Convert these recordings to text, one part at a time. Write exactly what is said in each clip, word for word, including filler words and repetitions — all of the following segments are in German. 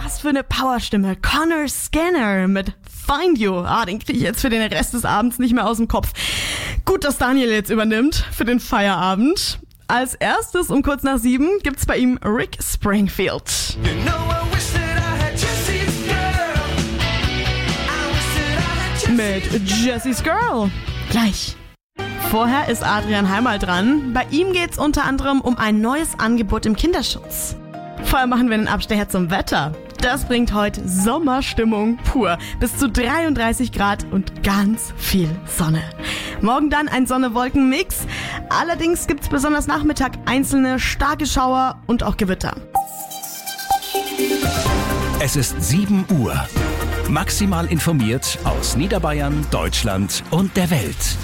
Was für eine Powerstimme. Connor Scanner mit Find You. Ah, den kriege ich jetzt für den Rest des Abends nicht mehr aus dem Kopf. Gut, dass Daniel jetzt übernimmt für den Feierabend. Als erstes um kurz nach sieben gibt's bei ihm Rick Springfield. You know, I wish that I had Jessie's Girl. I wish that I had Jessie's Mit Jessie's Girl. Gleich. Vorher ist Adrian Heimal dran. Bei ihm geht's unter anderem um ein neues Angebot im Kinderschutz. Vorher machen wir einen Abstecher zum Wetter. Das bringt heute Sommerstimmung pur. Bis zu dreiunddreißig Grad und ganz viel Sonne. Morgen dann ein Sonne-Wolken-Mix. Allerdings gibt's besonders Nachmittag einzelne starke Schauer und auch Gewitter. Es ist sieben Uhr. Maximal informiert aus Niederbayern, Deutschland und der Welt.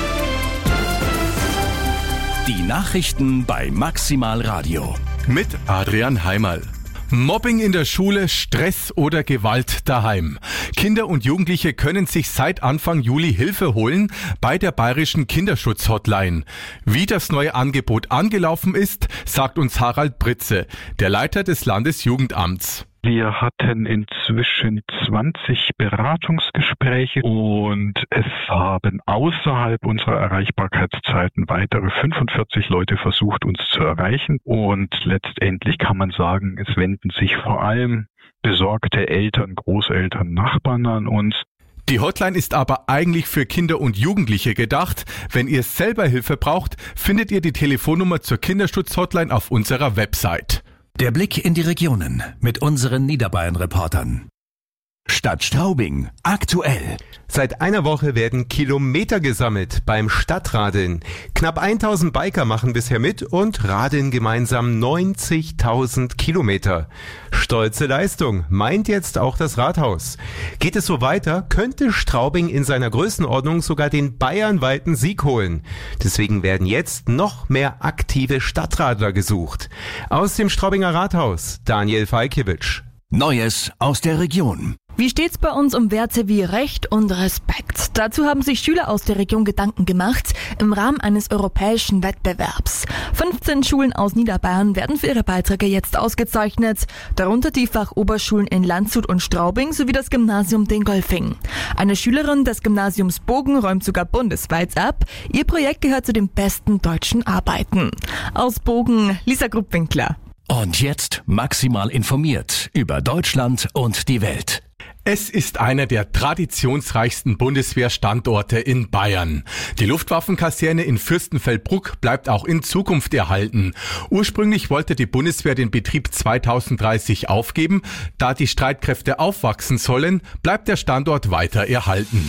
Die Nachrichten bei Maximal Radio. Mit Adrian Heimal. Mobbing in der Schule, Stress oder Gewalt daheim. Kinder und Jugendliche können sich seit Anfang Juli Hilfe holen bei der Bayerischen Kinderschutz-Hotline. Wie das neue Angebot angelaufen ist, sagt uns Harald Britze, der Leiter des Landesjugendamts. Wir hatten inzwischen zwanzig Beratungsgespräche und es haben außerhalb unserer Erreichbarkeitszeiten weitere fünfundvierzig Leute versucht, uns zu erreichen. Und letztendlich kann man sagen, es wenden sich vor allem besorgte Eltern, Großeltern, Nachbarn an uns. Die Hotline ist aber eigentlich für Kinder und Jugendliche gedacht. Wenn ihr selber Hilfe braucht, findet ihr die Telefonnummer zur Kinderschutz-Hotline auf unserer Website. Der Blick in die Regionen mit unseren Niederbayern-Reportern. Stadt Straubing, aktuell. Seit einer Woche werden Kilometer gesammelt beim Stadtradeln. Knapp tausend Biker machen bisher mit und radeln gemeinsam neunzigtausend Kilometer. Stolze Leistung, meint jetzt auch das Rathaus. Geht es so weiter, könnte Straubing in seiner Größenordnung sogar den bayernweiten Sieg holen. Deswegen werden jetzt noch mehr aktive Stadtradler gesucht. Aus dem Straubinger Rathaus, Daniel Falkiewicz. Neues aus der Region. Wie steht's bei uns um Werte wie Recht und Respekt? Dazu haben sich Schüler aus der Region Gedanken gemacht im Rahmen eines europäischen Wettbewerbs. fünfzehn Schulen aus Niederbayern werden für ihre Beiträge jetzt ausgezeichnet, darunter die Fachoberschulen in Landshut und Straubing sowie das Gymnasium Dingolfing. Eine Schülerin des Gymnasiums Bogen räumt sogar bundesweit ab. Ihr Projekt gehört zu den besten deutschen Arbeiten. Aus Bogen, Lisa Gruppwinkler. Und jetzt maximal informiert über Deutschland und die Welt. Es ist einer der traditionsreichsten Bundeswehrstandorte in Bayern. Die Luftwaffenkaserne in Fürstenfeldbruck bleibt auch in Zukunft erhalten. Ursprünglich wollte die Bundeswehr den Betrieb zweitausenddreißig aufgeben. Da die Streitkräfte aufwachsen sollen, bleibt der Standort weiter erhalten.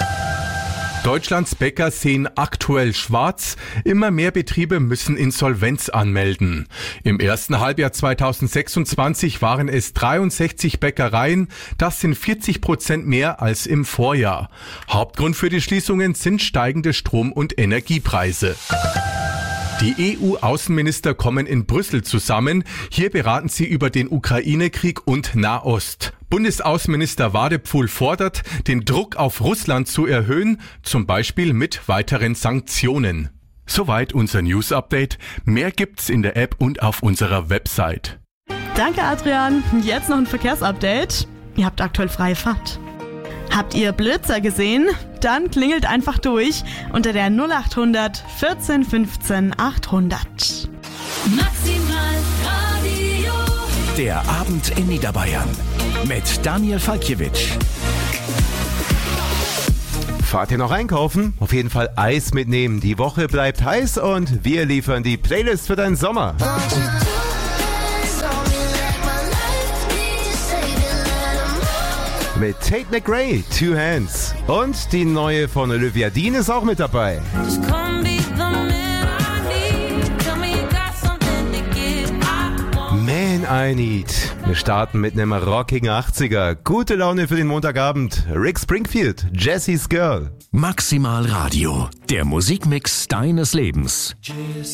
Deutschlands Bäcker sehen aktuell schwarz. Immer mehr Betriebe müssen Insolvenz anmelden. Im ersten Halbjahr zweitausendsechsundzwanzig waren es dreiundsechzig Bäckereien. Das sind vierzig Prozent mehr als im Vorjahr. Hauptgrund für die Schließungen sind steigende Strom- und Energiepreise. Die E U-Außenminister kommen in Brüssel zusammen. Hier beraten sie über den Ukraine-Krieg und Nahost. Bundesaußenminister Wadepfuhl fordert, den Druck auf Russland zu erhöhen, zum Beispiel mit weiteren Sanktionen. Soweit unser News-Update. Mehr gibt's in der App und auf unserer Website. Danke, Adrian. Jetzt noch ein Verkehrsupdate. Ihr habt aktuell freie Fahrt. Habt ihr Blitzer gesehen? Dann klingelt einfach durch unter der null achthundert vierzehn fünfzehn achthundert. Maximal Radio. Der Abend in Niederbayern mit Daniel Falkiewicz. Fahrt ihr noch einkaufen? Auf jeden Fall Eis mitnehmen. Die Woche bleibt heiß und wir liefern die Playlist für deinen Sommer. Mit Tate McRae, Two Hands. Und die neue von Olivia Dean ist auch mit dabei. Man I Need. Wir starten mit einem rockigen achtziger. Gute Laune für den Montagabend. Rick Springfield, Jessie's Girl. Maximal Radio, der Musikmix deines Lebens.